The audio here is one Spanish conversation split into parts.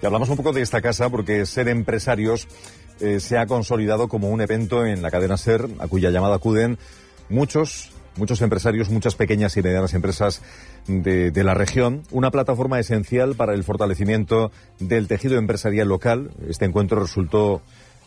Y hablamos un poco de esta casa porque Ser Empresarios se ha consolidado como un evento en la cadena SER, a cuya llamada acuden muchos empresarios, muchas pequeñas y medianas empresas de la región. Una plataforma esencial para el fortalecimiento del tejido empresarial local. Este encuentro resultó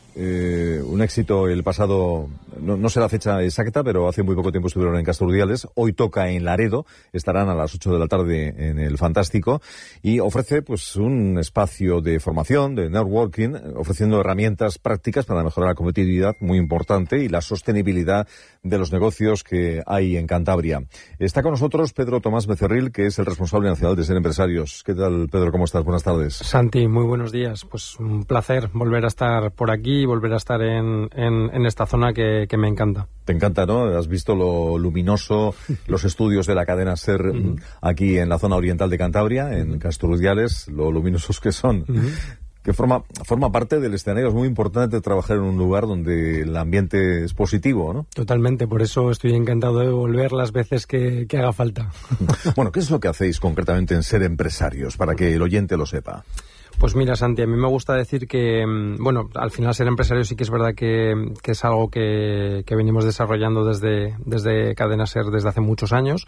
un éxito el pasado, no sé la fecha exacta, pero hace muy poco tiempo estuvieron en Castro Urdiales. Hoy toca en Laredo, estarán a las 8 de la tarde en el Fantástico y ofrece pues un espacio de formación, de networking, ofreciendo herramientas prácticas para mejorar la competitividad, muy importante, y la sostenibilidad de los negocios que hay en Cantabria. Está con nosotros Pedro Tomás Becerril, que es el responsable nacional de Ser Empresarios. ¿Qué tal, Pedro? ¿Cómo estás? Buenas tardes. Santi, muy buenos días. Pues un placer volver a estar por aquí y volver a estar en esta zona que me encanta. Te encanta, ¿no? Has visto lo luminoso, los estudios de la cadena SER aquí en la zona oriental de Cantabria, en Castro Urdiales, lo luminosos que son. Que forma parte del escenario. Es muy importante trabajar en un lugar donde el ambiente es positivo, ¿no? Totalmente, por eso estoy encantado de volver las veces que haga falta. Bueno, ¿qué es lo que hacéis concretamente en Ser Empresarios, para que el oyente lo sepa? Pues mira, Santi, a mí me gusta decir que, bueno, al final Ser Empresario sí que es verdad que es algo que venimos desarrollando desde Cadena SER desde hace muchos años.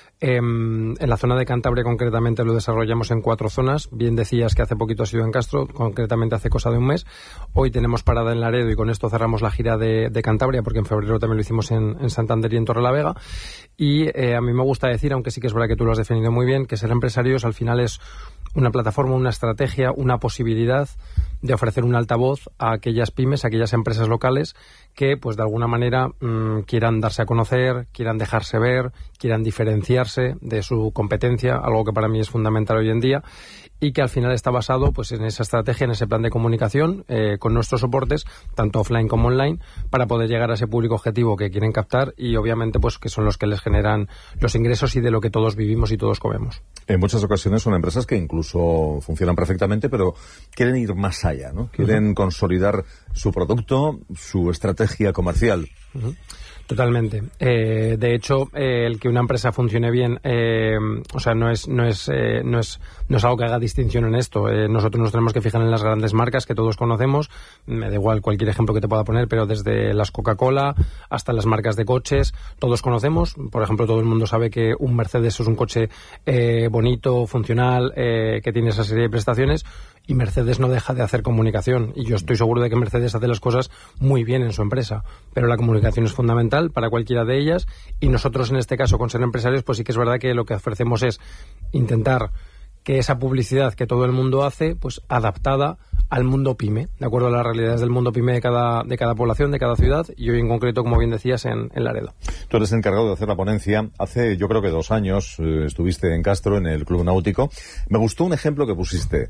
En la zona de Cantabria concretamente lo desarrollamos en 4 zonas. Bien decías que hace poquito has ido en Castro, concretamente hace cosa de un mes. Hoy tenemos parada en Laredo y con esto cerramos la gira de Cantabria, porque en febrero también lo hicimos en Santander y en Torrelavega. Y a mí me gusta decir, aunque sí que es verdad que tú lo has definido muy bien, que Ser Empresarios al final es una plataforma, una estrategia, una posibilidad de ofrecer un altavoz a aquellas pymes, a aquellas empresas locales que, pues de alguna manera, quieran darse a conocer, quieran dejarse ver, quieran diferenciarse de su competencia, algo que para mí es fundamental hoy en día, y que al final está basado pues en esa estrategia, en ese plan de comunicación, con nuestros soportes, tanto offline como online, para poder llegar a ese público objetivo que quieren captar y obviamente pues que son los que les generan los ingresos y de lo que todos vivimos y todos comemos. En muchas ocasiones son empresas que incluso funcionan perfectamente, pero quieren ir más allá, ¿no? Quieren consolidar su producto, su estrategia comercial. Totalmente. De hecho, el que una empresa funcione bien, o sea, no es algo que haga distinción en esto. Nosotros nos tenemos que fijar en las grandes marcas que todos conocemos. Me da igual cualquier ejemplo que te pueda poner, pero desde las Coca-Cola hasta las marcas de coches, todos conocemos. Por ejemplo, todo el mundo sabe que un Mercedes es un coche bonito, funcional, que tiene esa serie de prestaciones. Y Mercedes no deja de hacer comunicación. Y yo estoy seguro de que Mercedes hace las cosas muy bien en su empresa. Pero la comunicación es fundamental para cualquiera de ellas. Y nosotros, en este caso, con Ser Empresarios, pues sí que es verdad que lo que ofrecemos es intentar que esa publicidad que todo el mundo hace, pues adaptada al mundo pyme, de acuerdo a las realidades del mundo pyme de cada población, de cada ciudad, y hoy en concreto, como bien decías, en Laredo. Tú eres encargado de hacer la ponencia. Hace, yo creo que 2 años, estuviste en Castro, en el Club Náutico. Me gustó un ejemplo que pusiste,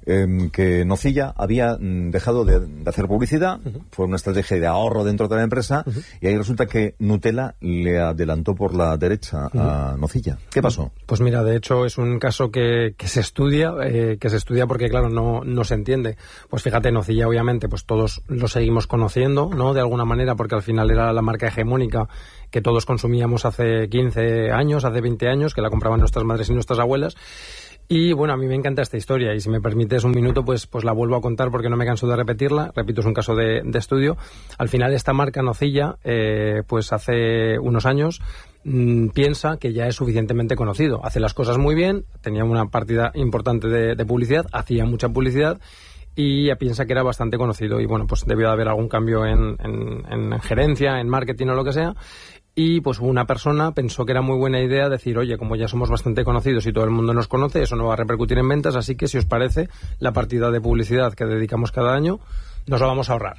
que Nocilla había dejado de hacer publicidad, fue una estrategia de ahorro dentro de la empresa, y ahí resulta que Nutella le adelantó por la derecha a Nocilla. ¿Qué pasó? Pues mira, de hecho es un caso que se estudia porque, claro, no se entiende. Pues fíjate, Nocilla, obviamente, pues todos lo seguimos conociendo, ¿no? De alguna manera, porque al final era la marca hegemónica que todos consumíamos hace 15 años, hace 20 años, que la compraban nuestras madres y nuestras abuelas. Y bueno, a mí me encanta esta historia y si me permites un minuto, pues la vuelvo a contar porque no me canso de repetirla. Repito, es un caso de estudio. Al final, esta marca Nocilla, pues hace unos años, piensa que ya es suficientemente conocido. Hace las cosas muy bien, tenía una partida importante de publicidad, hacía mucha publicidad y ya piensa que era bastante conocido. Y bueno, pues debió de haber algún cambio en gerencia, en marketing o lo que sea. Y pues una persona pensó que era muy buena idea decir, oye, como ya somos bastante conocidos y todo el mundo nos conoce, eso no va a repercutir en ventas, así que si os parece, la partida de publicidad que dedicamos cada año, nos la vamos a ahorrar.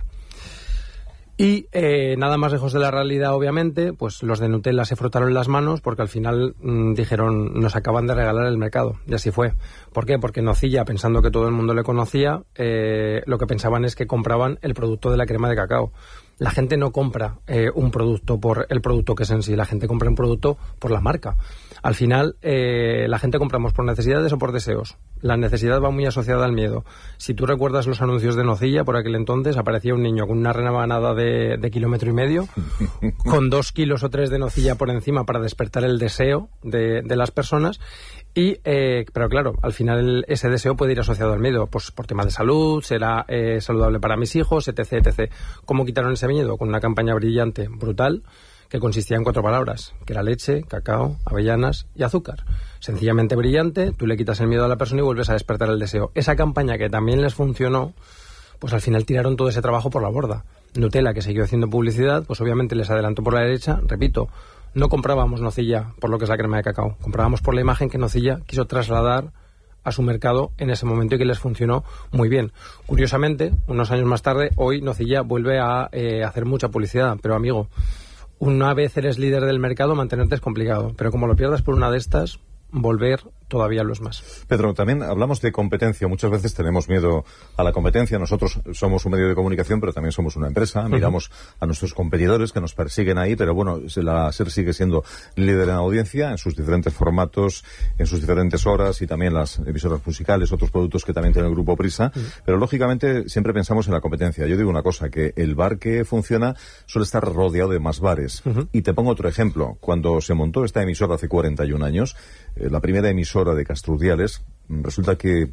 Y nada más lejos de la realidad, obviamente, pues los de Nutella se frotaron las manos porque al final dijeron, nos acaban de regalar el mercado. Y así fue. ¿Por qué? Porque Nocilla, pensando que todo el mundo le conocía, lo que pensaban es que compraban el producto de la crema de cacao. La gente no compra un producto por el producto que es en sí, la gente compra un producto por la marca. Al final, la gente compramos por necesidades o por deseos. la necesidad va muy asociada al miedo. Si tú recuerdas los anuncios de Nocilla, por aquel entonces aparecía un niño con una rebanada de 1,5 kilómetros, con 2 kilos o 3 de nocilla por encima para despertar el deseo de las personas. Pero claro, al final ese deseo puede ir asociado al miedo, pues por temas de salud, será saludable para mis hijos, etc, etc. ¿Cómo quitaron ese miedo? Con una campaña brillante, brutal, que consistía en 4 palabras, que era leche, cacao, avellanas y azúcar. Sencillamente brillante, tú le quitas el miedo a la persona y vuelves a despertar el deseo. Esa campaña que también les funcionó, pues al final tiraron todo ese trabajo por la borda. Nutella, que siguió haciendo publicidad, pues obviamente les adelantó por la derecha. Repito, no comprábamos nocilla por lo que es la crema de cacao, comprábamos por la imagen que Nocilla quiso trasladar a su mercado en ese momento y que les funcionó muy bien. Curiosamente, unos años más tarde, hoy Nocilla vuelve a hacer mucha publicidad, pero amigo, una vez eres líder del mercado, mantenerte es complicado, pero como lo pierdas por una de estas, volver todavía lo es más. Pedro, también hablamos de competencia. Muchas veces tenemos miedo a la competencia. Nosotros somos un medio de comunicación, pero también somos una empresa. Miramos a nuestros competidores que nos persiguen ahí, pero bueno, la SER sigue siendo líder en audiencia, en sus diferentes formatos, en sus diferentes horas, y también las emisoras musicales, otros productos que también tiene el Grupo Prisa. Pero lógicamente siempre pensamos en la competencia. Yo digo una cosa, que el bar que funciona suele estar rodeado de más bares. Y te pongo otro ejemplo. Cuando se montó esta emisora hace 41 años, la primera emisora de Castrudiales, resulta que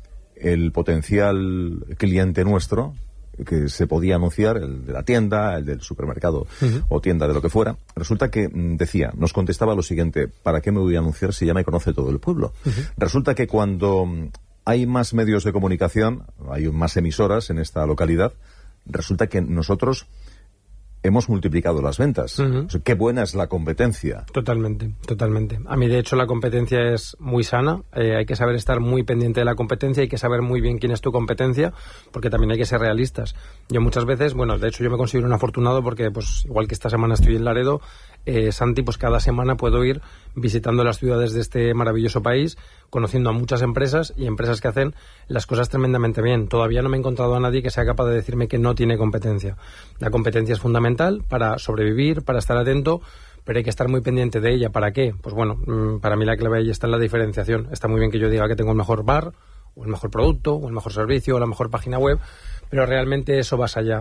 el potencial cliente nuestro, que se podía anunciar, el de la tienda, el del supermercado o tienda de lo que fuera, resulta que nos contestaba lo siguiente: ¿para qué me voy a anunciar si ya me conoce todo el pueblo? Resulta que cuando hay más medios de comunicación, hay más emisoras en esta localidad, resulta que nosotros hemos multiplicado las ventas. O sea, qué buena es la competencia. Totalmente, totalmente. A mí, de hecho, la competencia es muy sana. Hay que saber estar muy pendiente de la competencia, hay que saber muy bien quién es tu competencia, porque también hay que ser realistas. Yo muchas veces, de hecho yo me considero un afortunado porque, pues, igual que esta semana estoy en Laredo, Santi, pues cada semana puedo ir visitando las ciudades de este maravilloso país, conociendo a muchas empresas y empresas que hacen las cosas tremendamente bien. Todavía no me he encontrado a nadie que sea capaz de decirme que no tiene competencia. La competencia es fundamental para sobrevivir, para estar atento, pero hay que estar muy pendiente de ella. ¿Para qué? Pues para mí la clave ahí está en la diferenciación. Está muy bien que yo diga que tengo el mejor bar, o el mejor producto, o el mejor servicio, o la mejor página web, pero realmente eso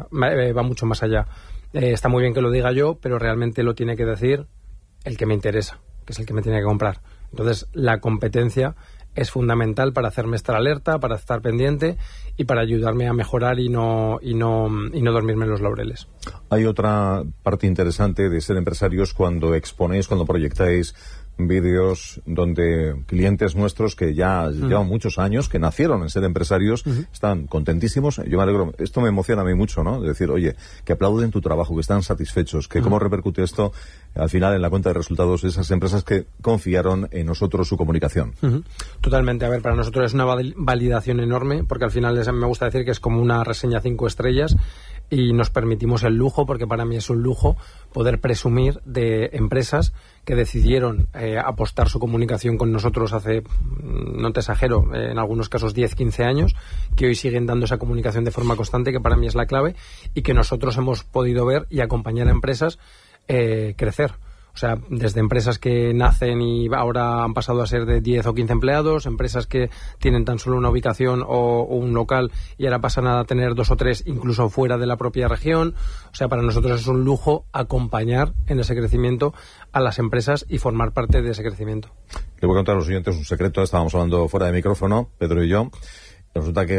va mucho más allá. Está muy bien que lo diga yo, pero realmente lo tiene que decir el que me interesa, que es el que me tiene que comprar. Entonces, la competencia es fundamental para hacerme estar alerta, para estar pendiente y para ayudarme a mejorar y no dormirme en los laureles. Hay otra parte interesante de ser empresarios cuando exponéis, cuando proyectáis vídeos donde clientes nuestros que ya llevan muchos años, que nacieron en ser empresarios, están contentísimos. Yo me alegro, esto me emociona a mí mucho, ¿no? De decir, oye, que aplauden tu trabajo, que están satisfechos, que cómo repercute esto al final en la cuenta de resultados de esas empresas que confiaron en nosotros su comunicación. Totalmente. A ver, para nosotros es una validación enorme, porque al final me gusta decir que es como una reseña 5 estrellas, y nos permitimos el lujo, porque para mí es un lujo poder presumir de empresas que decidieron apostar su comunicación con nosotros hace, no te exagero, en algunos casos 10, 15 años, que hoy siguen dando esa comunicación de forma constante, que para mí es la clave, y que nosotros hemos podido ver y acompañar a empresas crecer. O sea, desde empresas que nacen y ahora han pasado a ser de 10 o 15 empleados, empresas que tienen tan solo una ubicación o un local y ahora pasan a tener 2 o 3 incluso fuera de la propia región. O sea, para nosotros es un lujo acompañar en ese crecimiento a las empresas y formar parte de ese crecimiento. Le voy a contar a los oyentes un secreto. Estábamos hablando fuera de micrófono, Pedro y yo. Resulta que